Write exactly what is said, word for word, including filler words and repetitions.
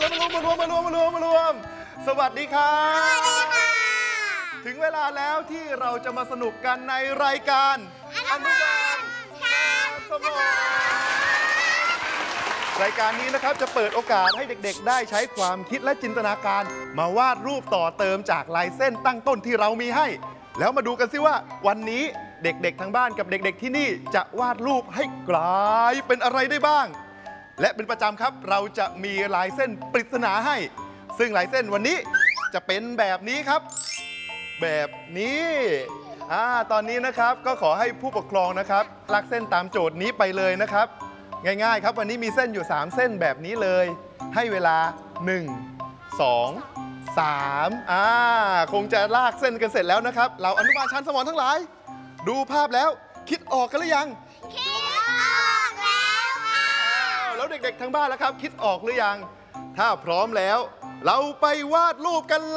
มารวมมารวมมารวมมารวมมารวมสวัสดีครับถึงเวลาแล้วที่เราจะมาสนุกกันในรายการอนุบาลชาสมองรายการนี้นะครับจะเปิดโอกาสให้เด็กๆได้ใช้ความคิดและจินตนาการมาวาดรูปต่อเติมจากลายเส้นตั้งต้นที่เรามีให้แล้วมาดูกันซิว่าวันนี้เด็กๆทางบ้านกับเด็กๆที่นี่จะวาดรูปให้กลายเป็นอะไรได้บ้างและเป็นประจำครับเราจะมีลายเส้นปริศนาให้ซึ่งลายเส้นวันนี้จะเป็นแบบนี้ครับแบบนี้อ่าตอนนี้นะครับก็ขอให้ผู้ปกครองนะครับลากเส้นตามโจทย์นี้ไปเลยนะครับง่ายๆครับวันนี้มีเส้นอยู่สามเส้นแบบนี้เลยให้เวลาหนึ่ง สอง สามอ่าคงจะลากเส้นกันเสร็จแล้วนะครับเราอนุบาลชั้นสมรทั้งหลายดูภาพแล้วคิดออกกันหรือยังคิดออกแล้วค่ะแล้วเด็กๆทางบ้านแล้วครับคิดออกหรือยังถ้าพร้อมแล้วเราไปวาดรูปกัน